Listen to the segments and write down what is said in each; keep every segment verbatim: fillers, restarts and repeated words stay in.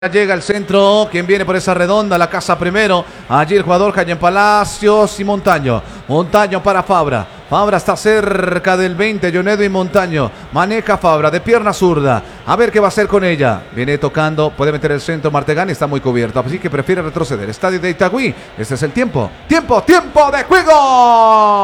Llega el centro, quien viene por esa redonda, la casa primero. Allí el jugador Jaime Palacios y Montaño. Montaño para Fabra. Fabra está cerca del veinte. John Edwin Montaño. Maneja Fabra de pierna zurda. A ver qué va a hacer con ella. Viene tocando, puede meter el centro. Martegani está muy cubierto, así que prefiere retroceder. Estadio de Itagüí. Este es el tiempo. Tiempo, tiempo de juego.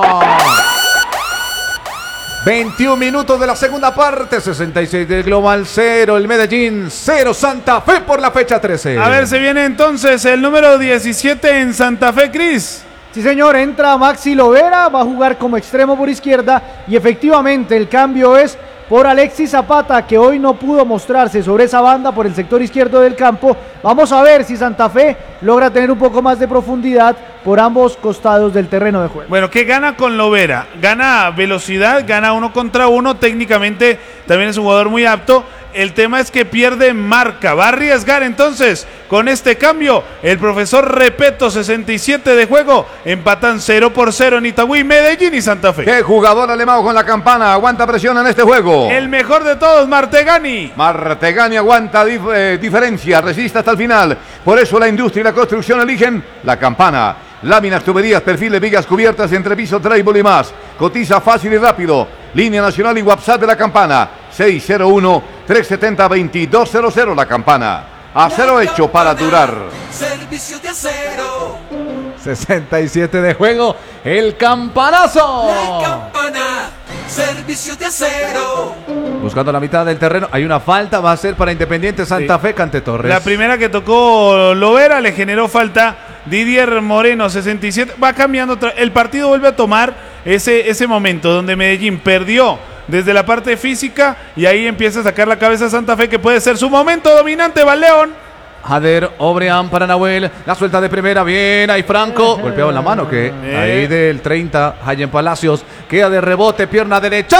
veintiún minutos de la segunda parte, sesenta y seis del global, cero el Medellín, cero Santa Fe por la fecha trece. A ver, se viene entonces el número diecisiete en Santa Fe, Cris. Sí, señor, entra Maxi Lovera, va a jugar como extremo por izquierda y efectivamente el cambio es por Alexis Zapata, que hoy no pudo mostrarse sobre esa banda por el sector izquierdo del campo. Vamos a ver si Santa Fe logra tener un poco más de profundidad por ambos costados del terreno de juego. Bueno, ¿qué gana con Lovera? Gana velocidad, gana uno contra uno, técnicamente también es un jugador muy apto. El tema es que pierde marca. Va a arriesgar entonces con este cambio el profesor Repeto. Sesenta y siete de juego. Empatan cero por cero en Itagüí, Medellín y Santa Fe. ¿Qué jugador alemán con la campana aguanta presión en este juego? El mejor de todos, Martegani. Martegani aguanta dif eh, diferencia, resiste hasta el final. Por eso la industria y la construcción eligen la campana. Láminas, tuberías, perfiles, vigas cubiertas, entrepiso, trébol y más. Cotiza fácil y rápido. Línea nacional y WhatsApp de la campana. seis cero uno, tres siete cero, dos dos cero cero. La campana. Acero hecho para durar. Servicio de acero. sesenta y siete de juego. El campanazo. La campana. Servicio de acero. Buscando la mitad del terreno. Hay una falta. Va a ser para Independiente Santa sí. Fe, Cante Torres. La primera que tocó Lovera le generó falta. Didier Moreno, sesenta y siete. Va cambiando. El partido vuelve a tomar ese, ese momento donde Medellín perdió desde la parte física y ahí empieza a sacar la cabeza Santa Fe, que puede ser su momento dominante. Va León. Jader Obreán para Nahuel, la suelta de primera, bien, ahí Franco, golpeado en la mano, que eh. ahí del treinta, Jaime Palacios, queda de rebote, pierna derecha,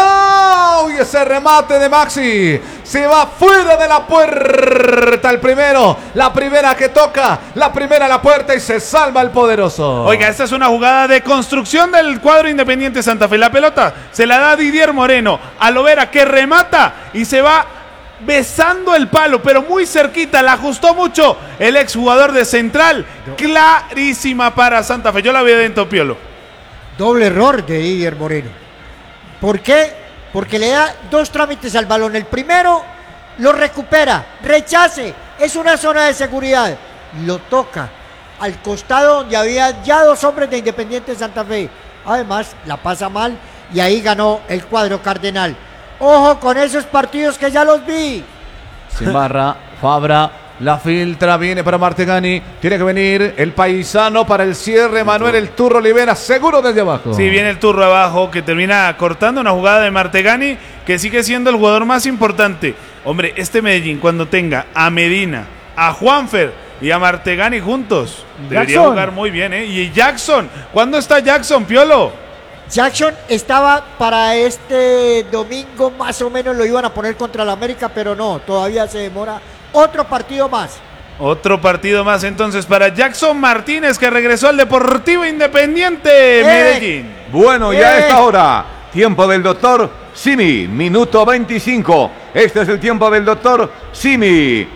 y ese remate de Maxi, se va fuera de la puerta el primero, la primera que toca, la primera a la puerta y se salva el poderoso. Oiga, esta es una jugada de construcción del cuadro Independiente Santa Fe, la pelota se la da Didier Moreno a Lovera, que remata y se va besando el palo, pero muy cerquita, la ajustó mucho el exjugador de Central. Clarísima para Santa Fe. Yo la veo dentro, Piolo. Doble error de Didier Moreno. ¿Por qué? Porque le da dos trámites al balón. El primero lo recupera, rechace, es una zona de seguridad. Lo toca al costado donde había ya dos hombres de Independiente Santa Fe. Además, la pasa mal y ahí ganó el cuadro cardenal. Ojo con esos partidos que ya los vi. Sin barra, Fabra, la filtra, viene para Martegani. Tiene que venir el paisano para el cierre. Manuel El Turro Olivera, seguro desde abajo. Sí, viene el Turro abajo, que termina cortando una jugada de Martegani, que sigue siendo el jugador más importante. Hombre, este Medellín, cuando tenga a Medina, a Juanfer y a Martegani juntos, Jackson. Debería jugar muy bien, ¿eh? Y Jackson, ¿cuándo está Jackson, Piolo? Jackson estaba para este domingo, más o menos lo iban a poner contra el América, pero no, todavía se demora otro partido más. Otro partido más entonces para Jackson Martínez, que regresó al Deportivo Independiente eh, Medellín. Bueno, y a esta hora, tiempo del doctor Simi, minuto veinticinco. Este es el tiempo del doctor Simi,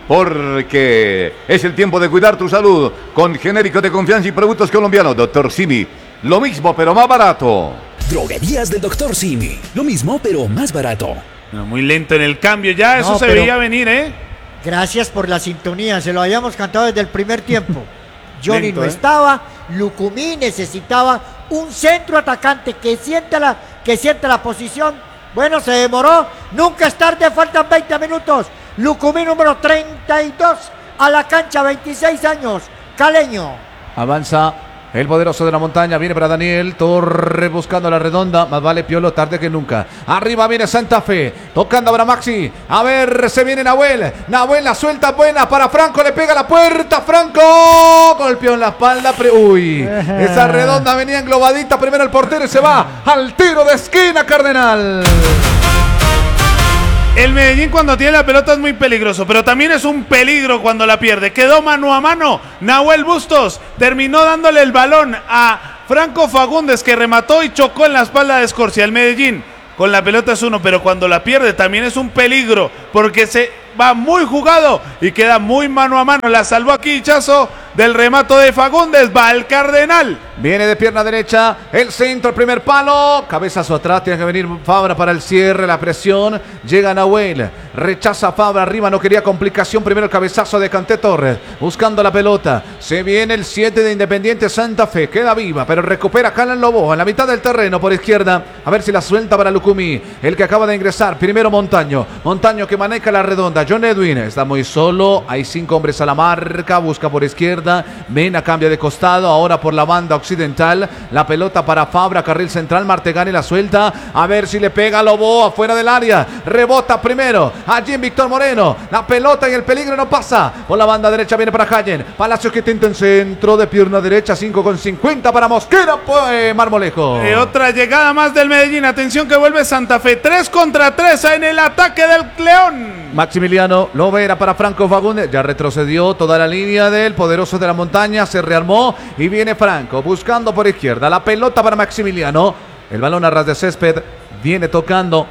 porque es el tiempo de cuidar tu salud con genéricos de confianza y productos colombianos. Doctor Simi. Lo mismo, pero más barato. Droguerías del doctor Simi. Lo mismo, pero más barato. No, muy lento en el cambio, ya eso no, se veía venir, ¿eh? Gracias por la sintonía, se lo habíamos cantado desde el primer tiempo. Johnny lento, no ¿eh? estaba, Lucumí necesitaba un centro atacante que sienta la, que sienta la posición. Bueno, se demoró, nunca es tarde, faltan veinte minutos. Lucumí número treinta y dos a la cancha, veintiséis años, caleño. Avanza el poderoso de la montaña, viene para Daniel Torre buscando la redonda, más vale Piolo tarde que nunca. Arriba viene Santa Fe, tocando para Maxi, a ver, se viene Nahuel, Nahuel la suelta buena para Franco, le pega la puerta, Franco, golpeó en la espalda, uy, esa redonda venía englobadita, primero el portero y se va al tiro de esquina, Cardenal. El Medellín cuando tiene la pelota es muy peligroso, pero también es un peligro cuando la pierde. Quedó mano a mano, Nahuel Bustos terminó dándole el balón a Franco Fagundes, que remató y chocó en la espalda de Escorcia. El Medellín con la pelota es uno, pero cuando la pierde también es un peligro, porque se va muy jugado y queda muy mano a mano. La salvó aquí Hichazo del remato de Fagundes. Va el Cardenal. Viene de pierna derecha, el centro, el primer palo, cabezazo atrás, tiene que venir Fabra para el cierre, la presión, llega Nahuel, rechaza Fabra, arriba no quería complicación, primero el cabezazo de Kanté Torres, buscando la pelota, se viene el siete de Independiente Santa Fe, queda viva, pero recupera Callan Lobo, en la mitad del terreno por izquierda, a ver si la suelta para Lucumí, el que acaba de ingresar, primero Montaño, Montaño que maneja la redonda, John Edwin, está muy solo, hay cinco hombres a la marca, busca por izquierda, Mena cambia de costado, ahora por la banda occidental, la pelota para Fabra, carril central, Martegani la suelta, a ver si le pega Lobo afuera del área, rebota primero, allí en Víctor Moreno, la pelota y el peligro no pasa, por la banda derecha viene para Callen, Palacios que intenta en centro de pierna derecha, cinco con cincuenta para Mosquera, pues Marmolejo. Eh, otra llegada más del Medellín, atención que vuelve Santa Fe, tres contra tres en el ataque del León. Maximiliano Lovera para Franco Fagundes, ya retrocedió toda la línea del poderoso de la montaña, se rearmó y viene Franco buscando por izquierda, la pelota para Maximiliano, el balón a ras de césped, viene tocando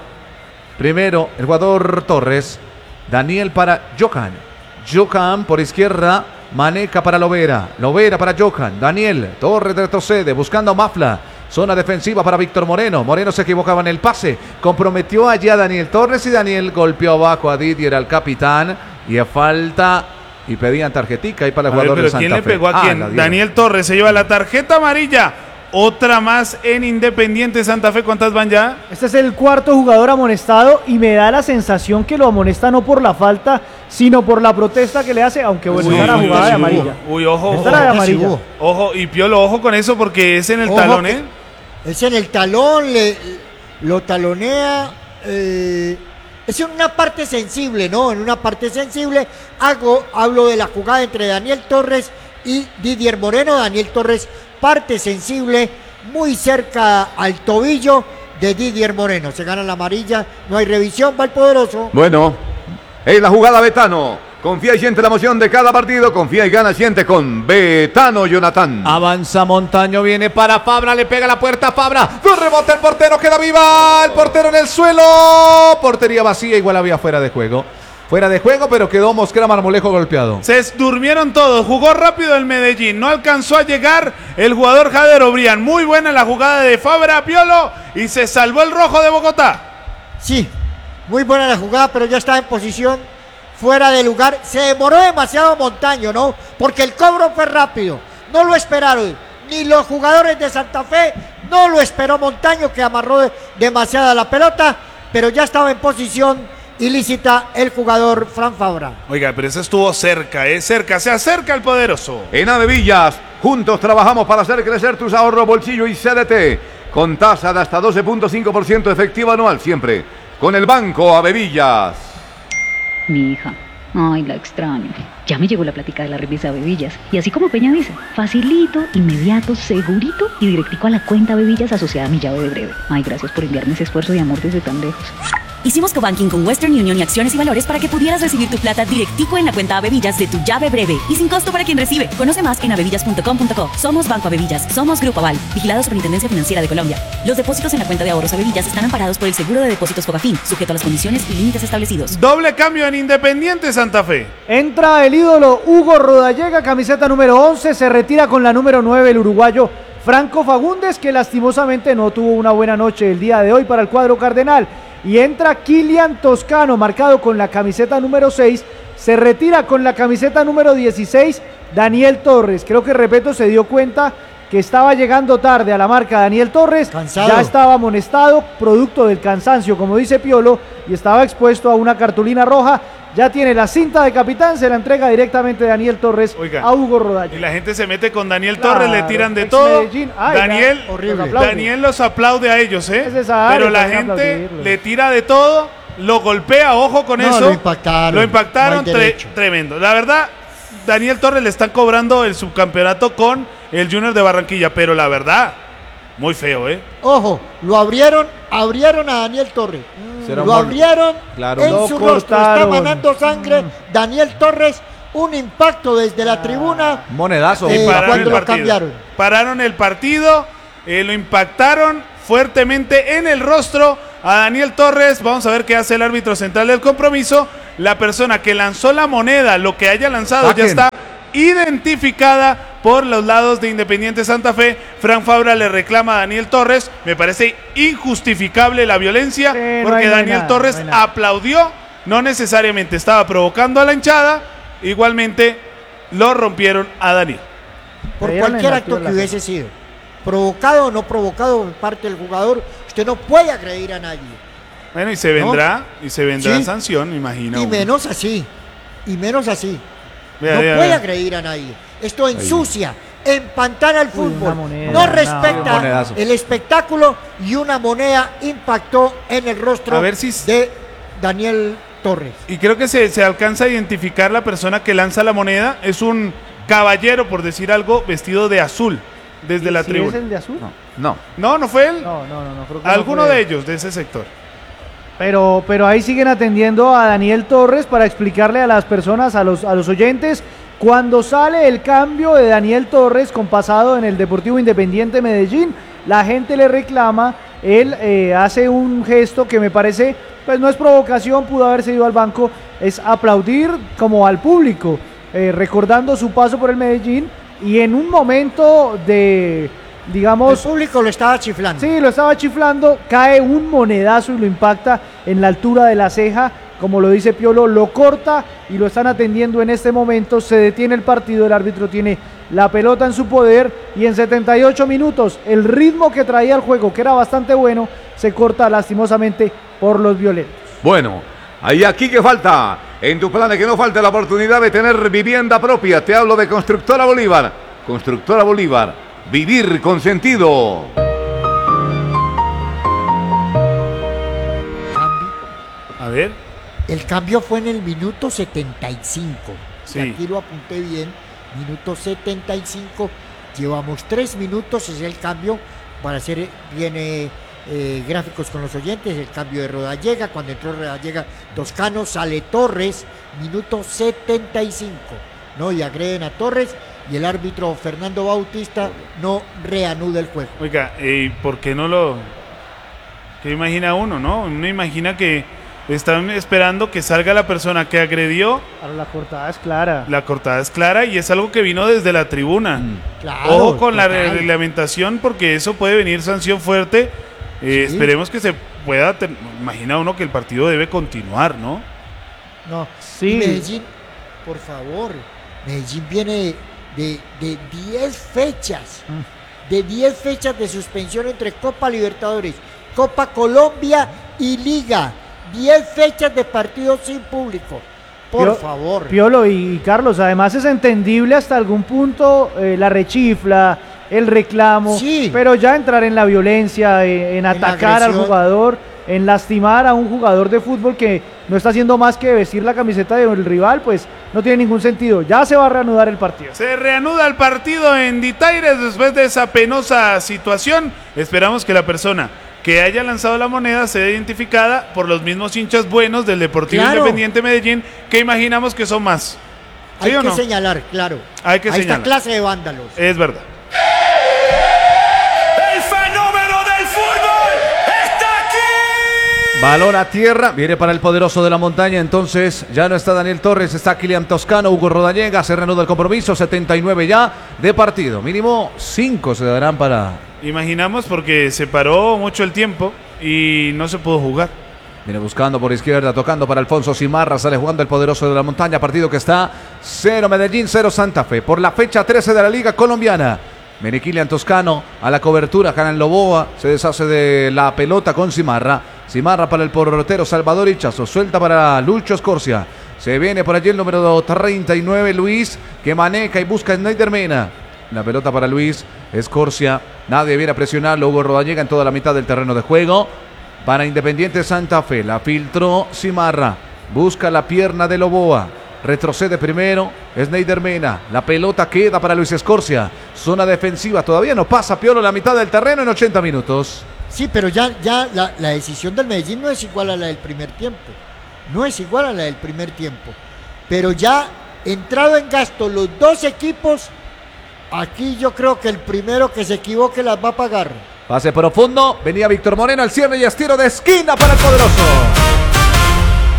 primero el jugador Torres, Daniel para Johan, Johan por izquierda, Maneca para Lovera, Lovera para Johan, Daniel, Torres retrocede buscando a Mafla, zona defensiva para Víctor Moreno. Moreno se equivocaba en el pase. Comprometió allí a Daniel Torres y Daniel golpeó abajo a Didier, al capitán. Y a falta. Y pedían tarjetica ahí para el A ver, jugador pero de Santa ¿quién le Fe. pegó a Ah, quién? la dieron. Daniel Torres se lleva la tarjeta amarilla. Otra más en Independiente Santa Fe. ¿Cuántas van ya? Este es el cuarto jugador amonestado y me da la sensación que lo amonesta no por la falta, sino por la protesta que le hace, aunque bueno, Uy, está la uy, jugada uy, de amarilla. Uy, ojo, Está ojo. la de Casi amarilla. hubo. Ojo, y Piolo, ojo con eso porque es en el Ojo talón, que- ¿eh? Es en el talón, le, lo talonea. eh, es en una parte sensible, ¿no? En una parte sensible. Hago, hablo de la jugada entre Daniel Torres y Didier Moreno. Daniel Torres, parte sensible, muy cerca al tobillo de Didier Moreno. Se gana la amarilla, no hay revisión, va el poderoso. Bueno, en la jugada Betano. Confía y siente la emoción de cada partido. Confía y gana, siente con Betano, Jonathan. Avanza Montaño, viene para Fabra, le pega la puerta Fabra, de rebote el portero, queda viva, el portero en el suelo, portería vacía, igual había fuera de juego, fuera de juego, pero quedó Mosquera Marmolejo golpeado. Se durmieron todos, jugó rápido el Medellín, no alcanzó a llegar el jugador Jader Obrián. Muy buena la jugada de Fabra, Piolo, y se salvó el rojo de Bogotá. Sí, muy buena la jugada, pero ya está en posición fuera de lugar. Se demoró demasiado Montaño, ¿no? Porque el cobro fue rápido. No lo esperaron. Ni los jugadores de Santa Fe, no lo esperó Montaño, que amarró de, demasiada la pelota, pero ya estaba en posición ilícita el jugador Fran Fabra. Oiga, pero eso estuvo cerca, ¿eh? Cerca, se acerca el poderoso. En Avevillas, juntos trabajamos para hacer crecer tus ahorros, bolsillo y C D T. Con tasa de hasta doce punto cinco por ciento efectiva anual, siempre. Con el Banco Avevillas. Mi hija. Ay, la extraño. Ya me llegó la plática de la remesa Bebillas. Y así como Peña dice, facilito, inmediato, segurito y directico a la cuenta Bebillas asociada a mi llave de breve. Ay, gracias por enviarme ese esfuerzo de amor desde tan lejos. Hicimos cobanking con Western Union y Acciones y Valores para que pudieras recibir tu plata directico en la cuenta Avevillas de tu llave breve y sin costo para quien recibe. Conoce más en avevillas punto com punto co. Somos Banco Avevillas, somos Grupo Aval, vigilado Superintendencia Financiera de Colombia. Los depósitos en la cuenta de ahorros Avevillas están amparados por el Seguro de Depósitos Fogafín, sujeto a las condiciones y límites establecidos. Doble cambio en Independiente Santa Fe. Entra el ídolo Hugo Rodallega, camiseta número once, se retira con la número nueve el uruguayo Franco Fagundes, que lastimosamente no tuvo una buena noche el día de hoy para el cuadro cardenal. Y entra Kilian Toscano, marcado con la camiseta número seis, se retira con la camiseta número dieciséis Daniel Torres. Creo que Repeto se dio cuenta que estaba llegando tarde a la marca Daniel Torres, Cansado. ya estaba amonestado, producto del cansancio, como dice Piolo, y estaba expuesto a una cartulina roja. Ya tiene la cinta de capitán, se la entrega directamente Daniel Torres Oiga, a Hugo Y Rodallega. la gente se mete con Daniel Claro, Torres, le tiran de ex todo. Medellín. Ay, Daniel, ya, horrible. Los aplaude. Daniel los aplaude a ellos, ¿eh? Es necesario Pero la también gente aplaudirlo. le tira de todo, lo golpea, ojo con No, eso. lo impactaron. Lo impactaron, No hay tre- derecho. tremendo. La verdad, Daniel Torres le están cobrando el subcampeonato con el Junior de Barranquilla, pero la verdad, muy feo, ¿eh? Ojo, lo abrieron, abrieron a Daniel Torres. Será un Lo gol. abrieron Claro. en Lo su rostro. Está cortaron. manando sangre. Daniel Torres, un impacto desde la tribuna. Monedazo. Eh, Pararon cuando el lo partido. cambiaron. Pararon el partido, eh, lo impactaron fuertemente en el rostro a Daniel Torres. Vamos a ver qué hace el árbitro central del compromiso. la persona que lanzó la moneda, lo que haya lanzado, Saquen. ya está identificada por los lados de Independiente Santa Fe. Frank Fabra le reclama a Daniel Torres. Me parece injustificable la violencia, Sí, no porque hay- no hay Daniel nada, Torres no hay nada. aplaudió, no necesariamente estaba provocando a la hinchada, igualmente lo rompieron a Daniel. Por Le dieron cualquier en la acto altura que de la hubiese sido, provocado o no provocado por parte del jugador, usted no puede agredir a nadie. Bueno, y se vendrá, y se vendrá Sí. sanción, me imagino. Y menos así, y menos así. Vea, no vea, puede vea. agredir a nadie. Esto ensucia, empantana el Uy, fútbol, una moneda, no no, respeta monedazo. el espectáculo, y una moneda impactó en el rostro A ver si s- de Daniel Torres. Y creo que se, se alcanza a identificar la persona que lanza la moneda. Es un caballero, por decir algo, vestido de azul desde la ¿Sí tribuna. es el de azul? No, No. No, no fue él. no, no, no, creo que no Alguno fue de él. ellos, de ese sector. Pero, pero ahí siguen atendiendo a Daniel Torres para explicarle a las personas, a los, a los oyentes, cuando sale el cambio de Daniel Torres con pasado en el Deportivo Independiente Medellín, la gente le reclama, él eh, hace un gesto que me parece, pues no es provocación, pudo haberse ido al banco, es aplaudir como al público, eh, recordando su paso por el Medellín, y en un momento de, El digamos, público lo estaba chiflando. sí, lo estaba chiflando, cae un monedazo y lo impacta en la altura de la ceja, como lo dice Piolo, lo corta y lo están atendiendo en este momento, se detiene el partido, el árbitro tiene la pelota en su poder y en setenta y ocho minutos el ritmo que traía el juego, que era bastante bueno, se corta lastimosamente por los violentos. Bueno, ahí aquí que falta. En tu plan que no falte la oportunidad de tener vivienda propia. Te hablo de Constructora Bolívar. Constructora Bolívar. Vivir con sentido. A ver. El cambio fue en el minuto setenta y cinco. Sí. Aquí lo apunté bien. Minuto setenta y cinco. Llevamos tres minutos, es el cambio. Para hacer bien eh, eh, gráficos con los oyentes, el cambio de Rodallega. Cuando entró Rodallega, Toscano, sale Torres. Minuto setenta y cinco. ¿No? Y agreden a Torres. Y el árbitro Fernando Bautista no reanuda el juego. Oiga, eh, ¿por qué no lo...? ¿Qué imagina uno, no? Uno imagina que están esperando que salga la persona que agredió, Ahora la cortada es clara. la cortada es clara y es algo que vino desde la tribuna. Claro, Ojo con la total. reglamentación porque eso puede venir sanción fuerte. Eh, Sí. Esperemos que se pueda... ter- Imagina uno que el partido debe continuar, ¿no? No, Sí. y Medellín, por favor, Medellín viene de de diez fechas, de diez fechas de suspensión entre Copa Libertadores, Copa Colombia y Liga. diez fechas de partidos sin público. Por Pio- favor. Piolo y Carlos, además es entendible hasta algún punto eh, la rechifla, el reclamo, Sí. pero ya entrar en la violencia, eh, en la atacar al agresión. jugador, en lastimar a un jugador de fútbol que no está haciendo más que vestir la camiseta del rival, pues no tiene ningún sentido. Ya se va a reanudar el partido. Se reanuda el partido en Ditaires después de esa penosa situación. Esperamos que la persona que haya lanzado la moneda sea identificada por los mismos hinchas buenos del Deportivo Claro. Independiente Medellín, que imaginamos que son más. ¿Sí Hay o que no? señalar, claro. Hay que a señalar. esta clase de vándalos. Es verdad. El fenómeno del fútbol está aquí. Balón a tierra, viene para el poderoso de la montaña, entonces ya no está Daniel Torres, está Kylian Toscano, Hugo Rodallega, se reanuda el compromiso, setenta y nueve ya de partido, mínimo cinco se darán para... Imaginamos porque se paró mucho el tiempo y no se pudo jugar. Viene buscando por izquierda, tocando para Alfonso Cimarra, sale jugando el poderoso de la montaña, partido que está cero Medellín, cero Santa Fe, por la fecha trece de la Liga Colombiana. Viene Kylian Toscano a la cobertura, Hanan Loboa, se deshace de la pelota con Cimarra, Cimarra para el portero Salvador Hichazo, suelta para Lucho Escorcia, se viene por allí el número treinta y nueve Luis, que maneja y busca a Snyder Mena. La pelota para Luis Escorcia, nadie viene a presionarlo, Hugo Rodallega en toda la mitad del terreno de juego. Para Independiente Santa Fe, la filtró Cimarra, busca la pierna de Loboa, retrocede primero Snyder Mena, la pelota queda para Luis Escorcia, zona defensiva, todavía no pasa Piolo la mitad del terreno en ochenta minutos. Sí, pero ya, ya la, la decisión del Medellín no es igual a la del primer tiempo. No es igual a la del primer tiempo. Pero ya entrado en gasto los dos equipos, aquí yo creo que el primero que se equivoque las va a pagar. Pase profundo, venía Víctor Moreno al cierre y estiro de esquina para el poderoso.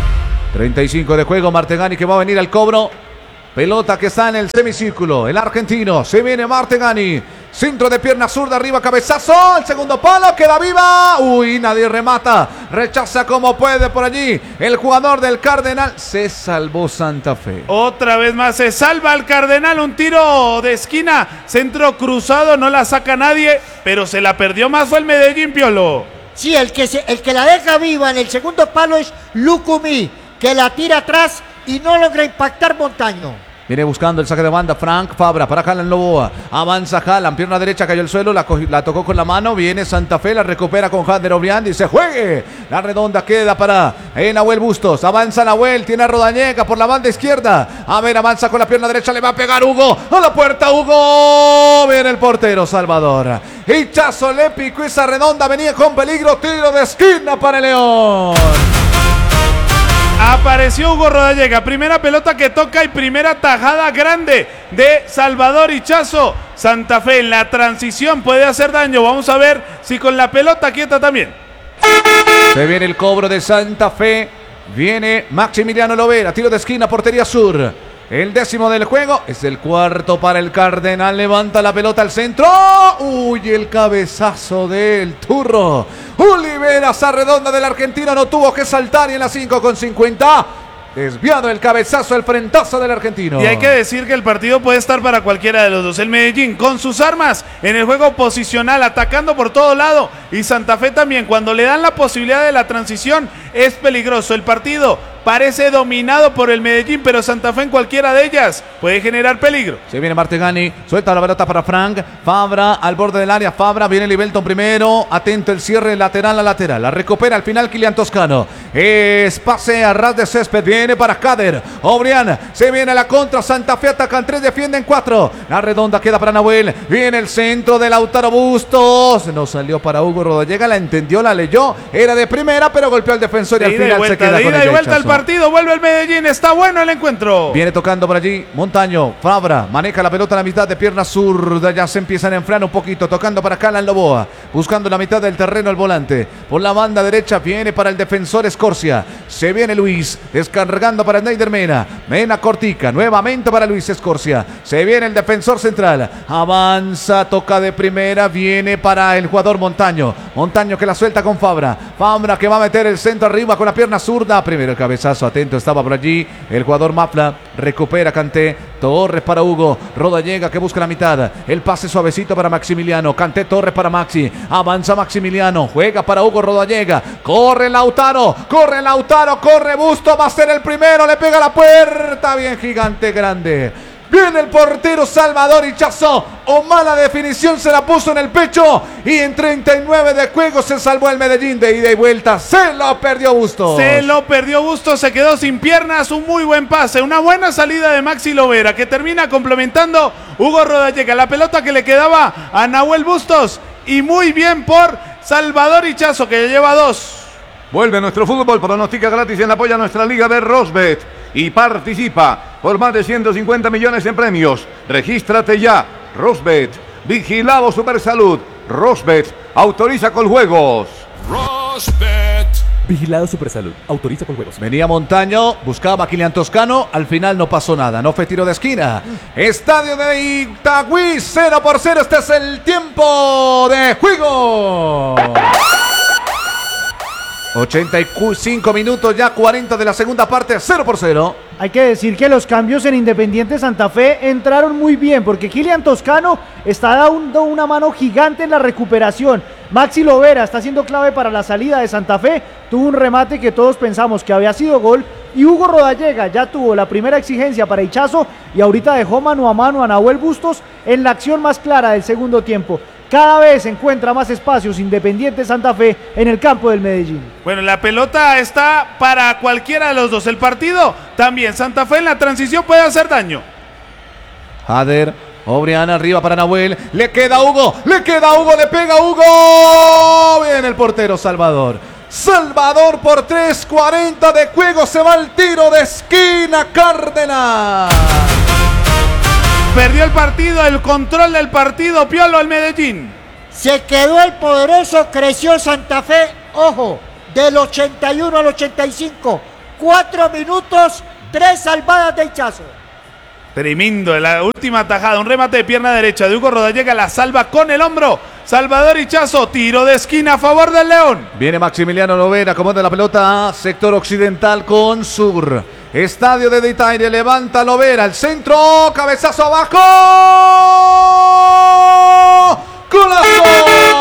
treinta y cinco de juego, Martegani que va a venir al cobro. Pelota que está en el semicírculo, el argentino, se viene Martegani. Centro de pierna zurda, arriba, cabezazo, el segundo palo, queda viva. Uy, nadie remata, rechaza como puede por allí. El jugador del Cardenal, se salvó Santa Fe. Otra vez más se salva el Cardenal, un tiro de esquina, centro cruzado, no la saca nadie, pero se la perdió más fue el Medellín, Piolo. Sí, el que, se, el que la deja viva en el segundo palo es Lucumí, que la tira atrás y no logra impactar Montaño. Viene buscando el saque de banda Frank Fabra para Jalan Loboa. Avanza Jalan, pierna derecha, cayó al suelo, la, la tocó con la mano. Viene Santa Fe, la recupera con Jader Obrián. Dice, juegue. La redonda queda para eh, Nahuel Bustos. Avanza Nahuel, tiene a Rodañega por la banda izquierda. A ver, avanza con la pierna derecha, le va a pegar Hugo. A la puerta, Hugo. Viene el portero Salvador. Hichazo le picó esa redonda, venía con peligro. Tiro de esquina para el León. Apareció Hugo Rodallega, primera pelota que toca y primera tajada grande de Salvador Hichazo. Santa Fe en la transición puede hacer daño. Vamos a ver si con la pelota quieta también. Se viene el cobro de Santa Fe. Viene Maximiliano Lovera, tiro de esquina, portería sur. El décimo del juego, es el cuarto para el Cardenal, levanta la pelota al centro. Uy, el cabezazo del Turro. Olivera, esa redonda del argentino, no tuvo que saltar y en la cinco con cincuenta. Desviado el cabezazo, el frentazo del argentino. Y hay que decir que el partido puede estar para cualquiera de los dos. El Medellín con sus armas en el juego posicional, atacando por todo lado. Y Santa Fe también, cuando le dan la posibilidad de la transición, es peligroso. El partido parece dominado por el Medellín, pero Santa Fe en cualquiera de ellas puede generar peligro. Se viene Martegani, suelta la pelota para Frank. Fabra al borde del área, Fabra, viene Libelton primero. Atento el cierre lateral a lateral. La recupera al final Kylian Toscano. Es pase a ras de césped, viene para Kader. Obrián, se viene la contra. Santa Fe atacan tres, defienden cuatro. La redonda queda para Nahuel. Viene el centro de Lautaro Bustos. No salió para Hugo Rodallega, la entendió, la leyó. Era de primera, pero golpeó al defensor y al final vuelta, se queda de con ida el y vuelta Hichazo. al partido, vuelve el Medellín, está bueno el encuentro. Viene tocando por allí Montaño, Fabra, maneja la pelota a la mitad de pierna zurda, ya se empiezan a enfriar un poquito, tocando para Calan Loboa, buscando la mitad del terreno el volante. Por la banda derecha viene para el defensor Escorcia, se viene Luis, descargando para Snyder Mena, Mena cortica, nuevamente para Luis Escorcia, se viene el defensor central, avanza, toca de primera, viene para el jugador Montaño, Montaño que la suelta con Fabra, Fabra que va a meter el centro arriba con la pierna zurda, primero el cabezazo, atento estaba por allí el jugador Mafla, recupera Kanté, Torres para Hugo, Rodallega que busca la mitad, el pase suavecito para Maximiliano, Kanté, Torres para Maxi, avanza Maximiliano, juega para Hugo Rodallega, corre Lautaro, corre Lautaro, corre Busto, va a ser el primero, le pega la puerta, bien gigante, grande. Viene el portero Salvador Hichazo, o mala definición se la puso en el pecho y en treinta y nueve de juego se salvó el Medellín de ida y vuelta, se lo perdió Bustos. Se lo perdió Bustos, se quedó sin piernas, un muy buen pase, una buena salida de Maxi Lovera que termina complementando Hugo Rodallega, la pelota que le quedaba a Nahuel Bustos y muy bien por Salvador Hichazo que ya lleva dos. Vuelve nuestro fútbol, pronostica gratis en apoyo a nuestra liga de Rosbet y participa por más de ciento cincuenta millones en premios. Regístrate ya, Rosbet, vigilado Supersalud, Rosbet, autoriza con juegos. Rosbet. Vigilado Supersalud. Autoriza con juegos. Venía Montaño, buscaba a Kylian Toscano, al final no pasó nada, no fue tiro de esquina. Estadio de Itagüí, cero por cero, este es el tiempo de juego. ochenta y cinco minutos, ya cuarenta de la segunda parte, cero por cero. Hay que decir que los cambios en Independiente Santa Fe entraron muy bien, porque Kylian Toscano está dando una mano gigante en la recuperación. Maxi Lovera está siendo clave para la salida de Santa Fe, tuvo un remate que todos pensamos que había sido gol, y Hugo Rodallega ya tuvo la primera exigencia para Hichazo, y ahorita dejó mano a mano a Nahuel Bustos en la acción más clara del segundo tiempo. Cada vez encuentra más espacios Independiente Santa Fe en el campo del Medellín. Bueno, la pelota está para cualquiera de los dos. El partido también. Santa Fe en la transición puede hacer daño. Jader, Obrián arriba para Nahuel. Le queda Hugo, le queda Hugo, le pega Hugo. Viene el portero Salvador. Salvador por tres, cuarenta de juego. Se va el tiro de esquina, Cárdenas. Perdió el partido, el control del partido, Piolo al Medellín. Se quedó el poderoso, creció Santa Fe, ojo, del ochenta y uno al ochenta y cinco, cuatro minutos, tres salvadas de Hichazo. Tremendo, la última tajada, un remate de pierna derecha de Hugo Rodallega, la salva con el hombro. Salvador Hichazo, tiro de esquina a favor del León. Viene Maximiliano Lovera, acomoda la pelota a sector occidental con sur. Estadio de Deitaire, levanta Lovera, el centro, cabezazo abajo. ¡Golazo!